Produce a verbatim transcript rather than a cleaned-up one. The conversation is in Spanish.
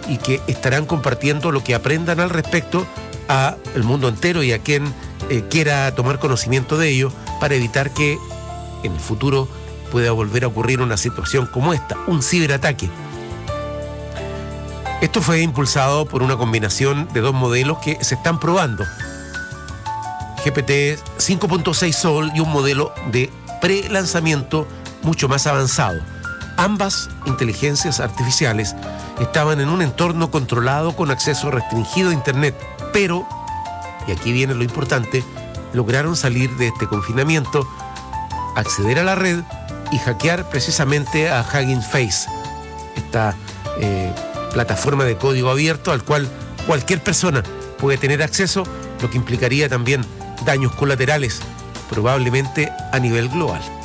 y que estarán compartiendo lo que aprendan al respecto a el mundo entero y a quien eh, quiera tomar conocimiento de ello, para evitar que en el futuro pueda volver a ocurrir una situación como esta, un ciberataque. Esto fue impulsado por una combinación de dos modelos que se están probando: G P T cinco punto seis Sol y un modelo de pre-lanzamiento mucho más avanzado. Ambas inteligencias artificiales estaban en un entorno controlado con acceso restringido a Internet, pero, y aquí viene lo importante, lograron salir de este confinamiento, acceder a la red y hackear precisamente a Hugging Face, esta eh, plataforma de código abierto al cual cualquier persona puede tener acceso, lo que implicaría también daños colaterales, probablemente a nivel global.